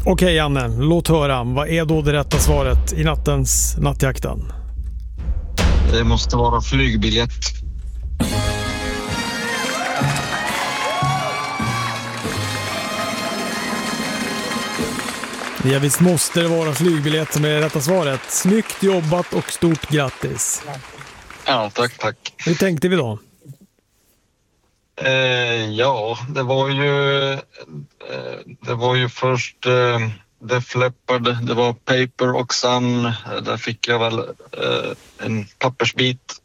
Okej, Janne, låt höra. Vad är då det rätta svaret i nattens Nattjakten? Det måste vara flygbiljett. Ja, visst måste det vara flygbiljett som är det rätta svaret. Snyggt jobbat och stort grattis. Ja, tack. Hur tänkte vi då? Ja, det var ju först Def Leppard, det var Paper och Sun. Där fick jag väl en pappersbit.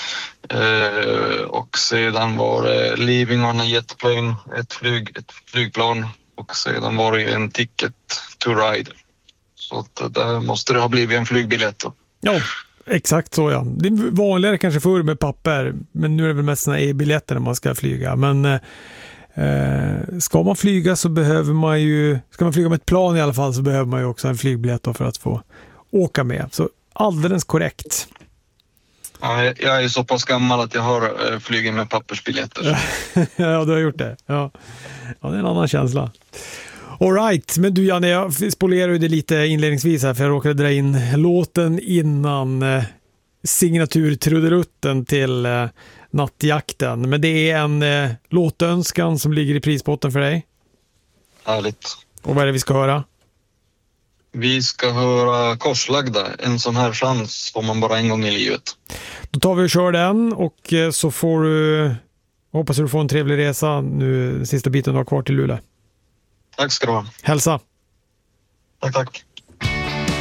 Och sedan var det Leaving on a Jet Plane, ett flygplan. Och sedan var det en Ticket to Ride. Så att där måste det ha blivit en flygbiljett då. Ja, exakt så ja. Det är vanligare kanske förr med papper, men nu är det väl mest såna e-biljetter när man ska flyga. Men ska man flyga så behöver man ju, ska man flyga med ett plan i alla fall så behöver man ju också en flygbiljett då för att få åka med. Så alldeles korrekt. Ja, jag är så pass gammal att jag har flugit med pappersbiljetter. Ja, du har gjort det. Ja, det är en annan känsla. All right, men du Janne, jag spolerade det lite inledningsvis här för jag råkade dra in låten innan signaturtrudelutten till Nattjakten. Men det är en låtönskan som ligger i prispotten för dig. Härligt. Och vad är det vi ska höra? Vi ska höra Korslagda. En sån här chans får man bara en gång i livet. Då tar vi och kör den och så får du, hoppas du får en trevlig resa nu sista biten du har kvar till Luleå. Tack ska du ha. Hälsa. Tack.